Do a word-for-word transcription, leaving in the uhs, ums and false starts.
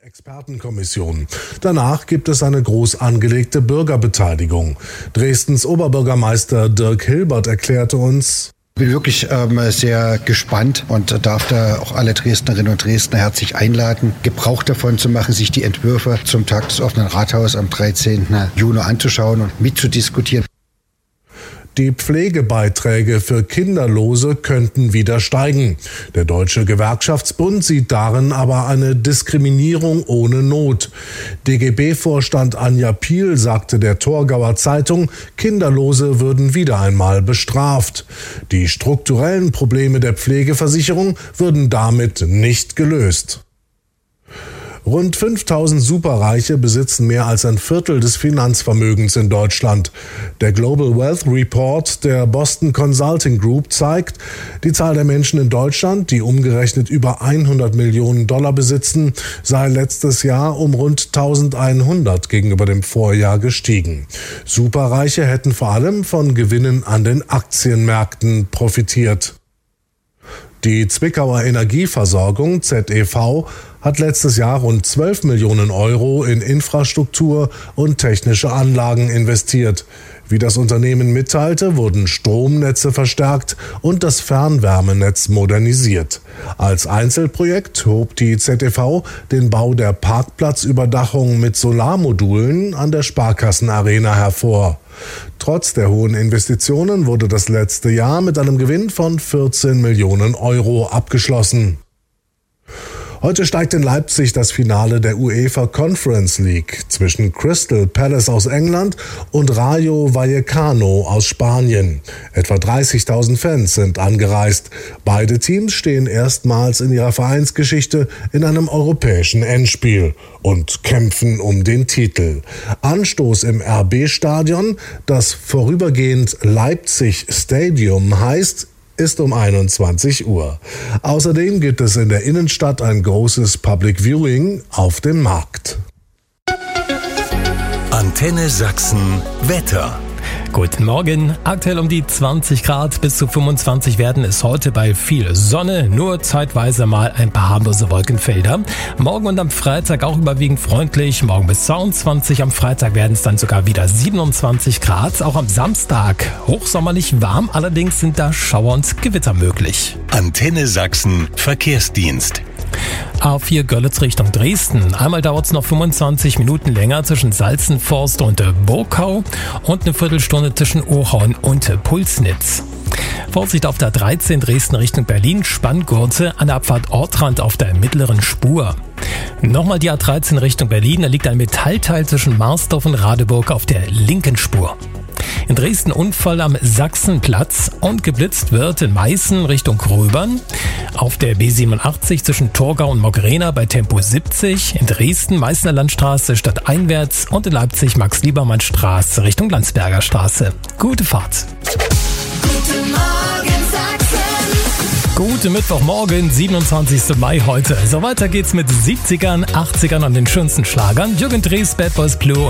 Expertenkommission. Danach gibt es eine groß angelegte Bürgerbeteiligung. Dresdens Oberbürgermeister Dirk Hilbert erklärte uns: Ich bin wirklich ähm, sehr gespannt und darf da auch alle Dresdnerinnen und Dresdner herzlich einladen, Gebrauch davon zu machen, sich die Entwürfe zum Tag des offenen Rathauses am dreizehnten Juni anzuschauen und mitzudiskutieren. Die Pflegebeiträge für Kinderlose könnten wieder steigen. Der Deutsche Gewerkschaftsbund sieht darin aber eine Diskriminierung ohne Not. D G B-Vorstand Anja Piel sagte der Torgauer Zeitung, Kinderlose würden wieder einmal bestraft. Die strukturellen Probleme der Pflegeversicherung würden damit nicht gelöst. Rund fünftausend Superreiche besitzen mehr als ein Viertel des Finanzvermögens in Deutschland. Der Global Wealth Report der Boston Consulting Group zeigt, die Zahl der Menschen in Deutschland, die umgerechnet über hundert Millionen Dollar besitzen, sei letztes Jahr um rund eintausendeinhundert gegenüber dem Vorjahr gestiegen. Superreiche hätten vor allem von Gewinnen an den Aktienmärkten profitiert. Die Zwickauer Energieversorgung Z E V hat letztes Jahr rund zwölf Millionen Euro in Infrastruktur und technische Anlagen investiert. Wie das Unternehmen mitteilte, wurden Stromnetze verstärkt und das Fernwärmenetz modernisiert. Als Einzelprojekt hob die Z E V den Bau der Parkplatzüberdachung mit Solarmodulen an der Sparkassenarena hervor. Trotz der hohen Investitionen wurde das letzte Jahr mit einem Gewinn von vierzehn Millionen Euro abgeschlossen. Heute steigt in Leipzig das Finale der UEFA Conference League zwischen Crystal Palace aus England und Rayo Vallecano aus Spanien. Etwa dreißigtausend Fans sind angereist. Beide Teams stehen erstmals in ihrer Vereinsgeschichte in einem europäischen Endspiel und kämpfen um den Titel. Anstoß im R B-Stadion, das vorübergehend Leipzig Stadium heißt, ist um einundzwanzig Uhr. Außerdem gibt es in der Innenstadt ein großes Public Viewing auf dem Markt. Antenne Sachsen Wetter. Guten Morgen. Aktuell um die zwanzig Grad bis zu fünfundzwanzig werden es heute bei viel Sonne, nur zeitweise mal ein paar harmlose Wolkenfelder. Morgen und am Freitag auch überwiegend freundlich, morgen bis zweiundzwanzig, am Freitag werden es dann sogar wieder siebenundzwanzig Grad. Auch am Samstag hochsommerlich warm, allerdings sind da Schauer und Gewitter möglich. Antenne Sachsen Verkehrsdienst. A vier Görlitz Richtung Dresden. Einmal dauert es noch fünfundzwanzig Minuten länger zwischen Salzenforst und Burkau und eine Viertelstunde zwischen Ohaun und Pulsnitz. Vorsicht auf der dreizehn Dresden Richtung Berlin, Spanngurte an der Abfahrt Ortrand auf der mittleren Spur. Nochmal die A dreizehn Richtung Berlin, da liegt ein Metallteil zwischen Marsdorf und Radeburg auf der linken Spur. In Dresden Unfall am Sachsenplatz und geblitzt wird in Meißen Richtung Gröbern. Auf der B siebenundachtzig zwischen Torgau und Mogrena bei Tempo siebzig. In Dresden Meißner Landstraße stadteinwärts und in Leipzig Max-Liebermann-Straße Richtung Landsberger Straße. Gute Fahrt. Guten Morgen Sachsen. Guten Mittwochmorgen, siebenundzwanzigsten Mai heute. So weiter geht's mit siebzigern, achtzigern und den schönsten Schlagern. Jürgen Drees, Bad Boys Blue.